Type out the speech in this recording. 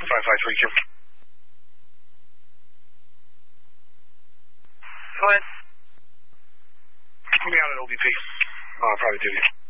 553Q. Go ahead. Put me out at OBP. Private duty.